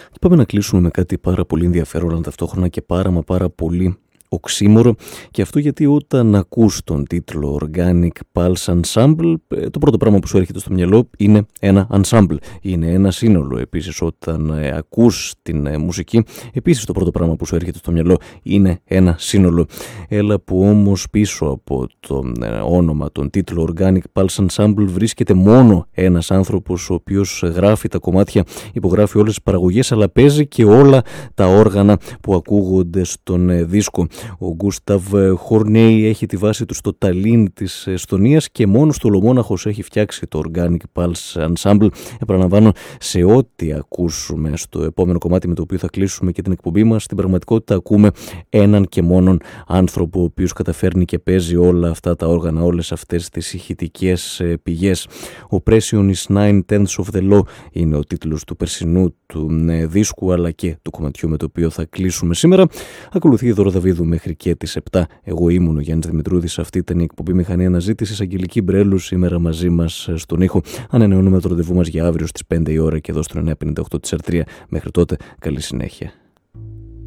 Και πάμε να κλείσουμε με κάτι πάρα πολύ ενδιαφέρον, αλλά ταυτόχρονα και πάρα πολύ οξύμορο, και αυτό γιατί όταν ακούς τον τίτλο Organic Pulse Ensemble, το πρώτο πράγμα που σου έρχεται στο μυαλό είναι ένα ensemble, είναι ένα σύνολο. Επίσης όταν ακούς την μουσική, επίσης το πρώτο πράγμα που σου έρχεται στο μυαλό είναι ένα σύνολο. Έλα που όμως πίσω από το όνομα, τον τίτλο Organic Pulse Ensemble, βρίσκεται μόνο ένας άνθρωπος ο οποίος γράφει τα κομμάτια, υπογράφει όλες τις παραγωγές, αλλά παίζει και όλα τα όργανα που ακούγονται στον δίσκο. Ο Γκούσταβ Χόρνεϊ έχει τη βάση του στο Ταλίν της Εσθονίας και μόνο στο Λομόναχος έχει φτιάξει το Organic Pulse Ensemble. Επαναλαμβάνω, σε ό,τι ακούσουμε στο επόμενο κομμάτι με το οποίο θα κλείσουμε και την εκπομπή μας, στην πραγματικότητα ακούμε έναν και μόνον άνθρωπο ο οποίος καταφέρνει και παίζει όλα αυτά τα όργανα, όλες αυτές τις ηχητικές πηγές. Ο Pression is 9/10 of the Law είναι ο τίτλος του περσινού του δίσκου, αλλά και του κομματιού με το οποίο θα κλείσουμε σήμερα. Ακολουθεί η Δώρα Δαβίδου μέχρι και τις 7. Εγώ ήμουν ο Γιάννης Δημητρούδης. Αυτή ήταν η εκπομπή Μηχανή Αναζήτησης. Αγγελική Μπρέλου σήμερα μαζί μας στον ήχο. Ανανεώνουμε το ραντεβού μας για αύριο στις 5 η ώρα και εδώ στο 958 της R3. Μέχρι τότε, καλή συνέχεια.